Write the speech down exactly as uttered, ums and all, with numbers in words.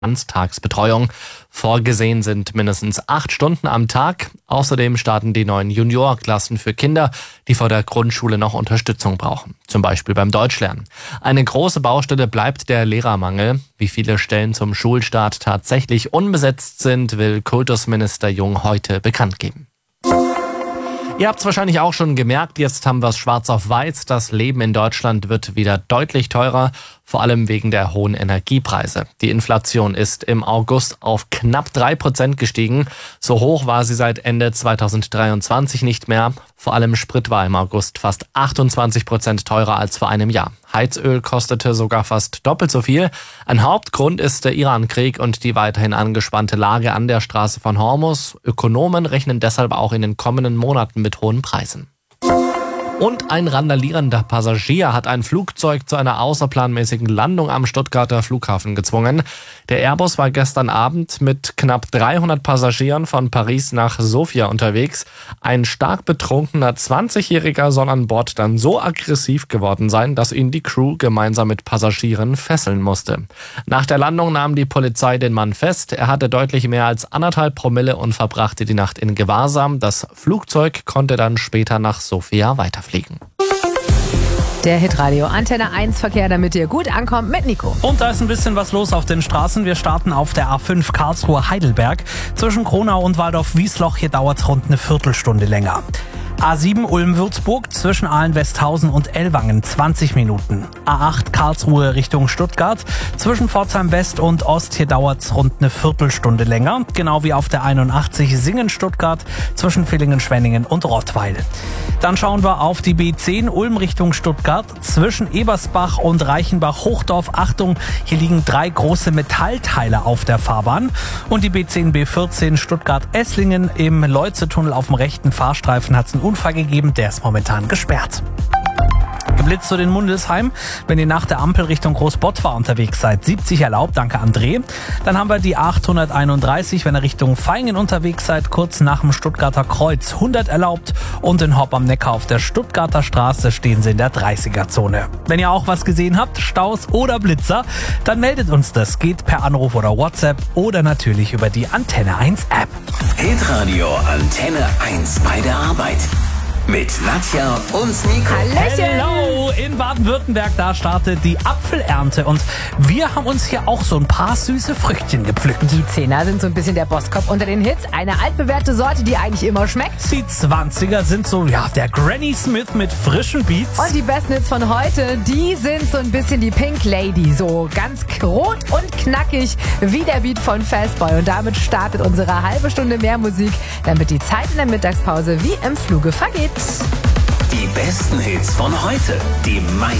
Ganztagsbetreuung. Vorgesehen sind mindestens acht Stunden am Tag. Außerdem starten die neuen Juniorklassen für Kinder, die vor der Grundschule noch Unterstützung brauchen. Zum Beispiel beim Deutschlernen. Eine große Baustelle bleibt der Lehrermangel. Wie viele Stellen zum Schulstart tatsächlich unbesetzt sind, will Kultusminister Jung heute bekannt geben. Ihr habt es wahrscheinlich auch schon gemerkt, jetzt haben wir es schwarz auf weiß. Das Leben in Deutschland wird wieder deutlich teurer, vor allem wegen der hohen Energiepreise. Die Inflation ist im August auf knapp drei Prozent gestiegen. So hoch war sie seit Ende zweitausenddreiundzwanzig nicht mehr. Vor allem Sprit war im August fast achtundzwanzig Prozent teurer als vor einem Jahr. Heizöl kostete sogar fast doppelt so viel. Ein Hauptgrund ist der Irankrieg und die weiterhin angespannte Lage an der Straße von Hormuz. Ökonomen rechnen deshalb auch in den kommenden Monaten mit hohen Preisen. Und ein randalierender Passagier hat ein Flugzeug zu einer außerplanmäßigen Landung am Stuttgarter Flughafen gezwungen. Der Airbus war gestern Abend mit knapp dreihundert Passagieren von Paris nach Sofia unterwegs. Ein stark betrunkener zwanzigjähriger soll an Bord dann so aggressiv geworden sein, dass ihn die Crew gemeinsam mit Passagieren fesseln musste. Nach der Landung nahm die Polizei den Mann fest. Er hatte deutlich mehr als anderthalb Promille und verbrachte die Nacht in Gewahrsam. Das Flugzeug konnte dann später nach Sofia weiterfliegen. Der Hitradio Antenne eins Verkehr, damit ihr gut ankommt mit Nico. Und da ist ein bisschen was los auf den Straßen. Wir starten auf der A fünf Karlsruhe-Heidelberg. Zwischen Kronau und Waldorf-Wiesloch, hier dauert es rund eine Viertelstunde länger. A sieben Ulm-Würzburg zwischen Ahlen-Westhausen und Ellwangen zwanzig Minuten. A acht Karlsruhe Richtung Stuttgart zwischen Pforzheim West und Ost, hier dauert's rund eine Viertelstunde länger. Genau wie auf der einundachtzig Singen-Stuttgart zwischen Villingen-Schwenningen und Rottweil. Dann schauen wir auf die B zehn Ulm Richtung Stuttgart zwischen Ebersbach und Reichenbach-Hochdorf. Achtung, hier liegen drei große Metallteile auf der Fahrbahn. Und die B zehn B vierzehn Stuttgart-Esslingen im Leuze-Tunnel auf dem rechten Fahrstreifen hat's einen Unfall gegeben, der ist momentan gesperrt. Geblitzt zu den Mundelsheim, wenn ihr nach der Ampel Richtung Großbottwar unterwegs seid. siebzig erlaubt, danke André. Dann haben wir die achthunderteinunddreißig, wenn ihr Richtung Vaihingen unterwegs seid, kurz nach dem Stuttgarter Kreuz hundert erlaubt. Und in Hopp am Neckar auf der Stuttgarter Straße stehen sie in der dreißiger-Zone. Wenn ihr auch was gesehen habt, Staus oder Blitzer, dann meldet uns das. Geht per Anruf oder WhatsApp oder natürlich über die Antenne eins App. Hitradio Antenne eins bei der Arbeit. Mit Nadja und Nico. Hallo! In Baden-Württemberg, da startet die Apfelernte und wir haben uns hier auch so ein paar süße Früchtchen gepflückt. Die Zehner sind so ein bisschen der Bosskopf unter den Hits. Eine altbewährte Sorte, die eigentlich immer schmeckt. Die Zwanziger sind so, ja, der Granny Smith mit frischen Beats. Und die besten Hits von heute, die sind so ein bisschen die Pink Lady. So ganz rot und knackig wie der Beat von Fastboy. Und damit startet unsere halbe Stunde mehr Musik, damit die Zeit in der Mittagspause wie im Fluge vergeht. Die besten Hits von heute, die meisten